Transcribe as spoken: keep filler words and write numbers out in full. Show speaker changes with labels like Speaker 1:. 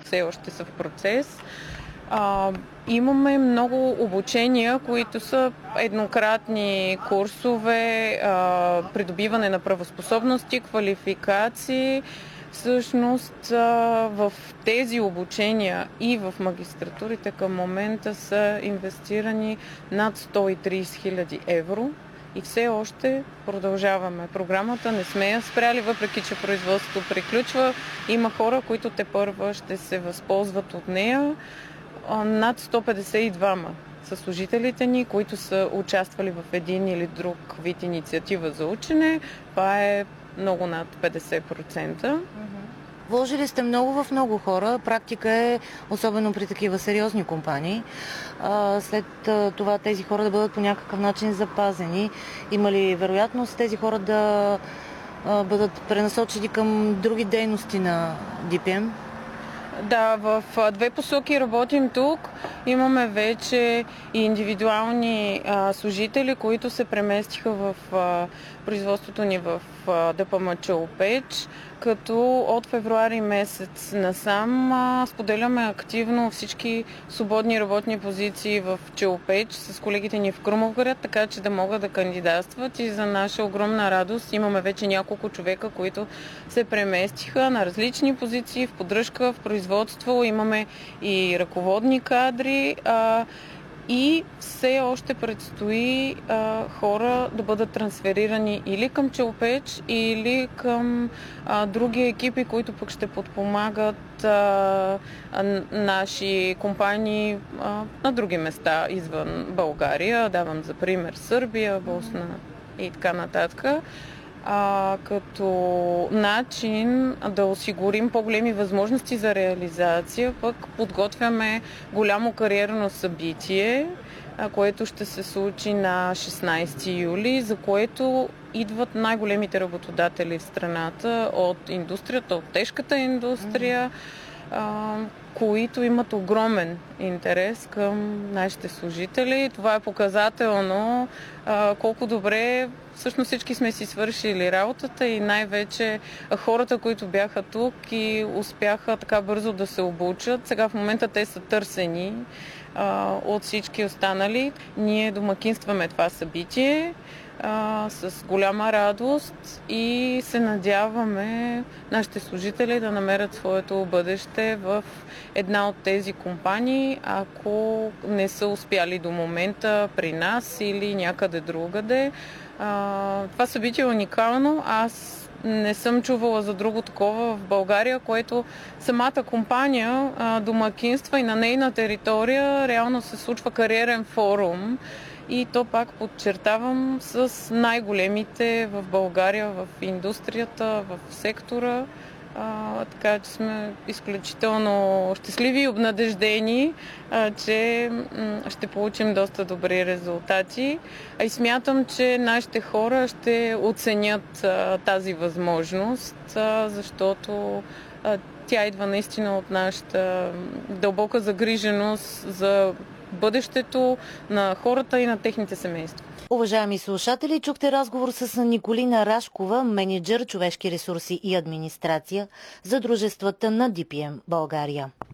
Speaker 1: все още са в процес. А, имаме много обучения, които са еднократни курсове, а, придобиване на правоспособности, квалификации. Всъщност в тези обучения и в магистратурите към момента са инвестирани над сто и трийсет хиляди евро и все още продължаваме програмата. Не сме я спряли, въпреки че производството приключва. Има хора, които тепърва ще се възползват от нея. Над сто петдесет и двама са служителите ни, които са участвали в един или друг вид инициатива за учене. Това е много над петдесет процента.
Speaker 2: Вложили сте много в много хора. Практика е, особено при такива сериозни компании, след това тези хора да бъдат по някакъв начин запазени. Има ли вероятност тези хора да бъдат пренасочени към други дейности на Ди Пи Ем?
Speaker 1: Да, в две посоки работим тук. Имаме вече и индивидуални а, служители, които се преместиха в а, производството ни в а, Д П М Челопеч, като от февруари месец насам а, споделяме активно всички свободни работни позиции в Челопеч с колегите ни в Крумовград, така че да могат да кандидатстват и за наша огромна радост имаме вече няколко човека, които се преместиха на различни позиции в поддръжка, в производство. Имаме и ръководни кадри а, и все още предстои а, хора да бъдат трансферирани или към Челопеч, или към а, други екипи, които пък ще подпомагат а, а, наши компании а, на други места извън България. Давам за пример Сърбия, Босна и така нататък. А, като начин да осигурим по-големи възможности за реализация, пък подготвяме голямо кариерно събитие, а, което ще се случи на шестнайсети юли, за което идват най-големите работодатели в страната от индустрията, от тежката индустрия, а, които имат огромен интерес към нашите служители. Това е показателно а, колко добре всъщност всички сме си свършили работата и най-вече хората, които бяха тук и успяха така бързо да се обучат. Сега в момента те са търсени а, от всички останали. Ние домакинстваме това събитие а, с голяма радост и се надяваме нашите служители да намерят своето бъдеще в една от тези компании, ако не са успяли до момента при нас или някъде другаде. А, това събитие е уникално. Аз не съм чувала за друго такова в България, което самата компания а, домакинства и на нейна територия реално се случва кариерен форум. И то пак подчертавам с най-големите в България, в индустрията, в сектора. А, така че сме изключително щастливи и обнадеждени, а, че м- ще получим доста добри резултати. А и смятам, че нашите хора ще оценят а, тази възможност, а, защото а, тя идва наистина от нашата дълбока загриженост за бъдещето на хората и на техните семейства.
Speaker 2: Уважаеми слушатели, чухте разговор с Николина Рашкова, мениджър човешки ресурси и администрация за дружествата на Ди Пи Ем България.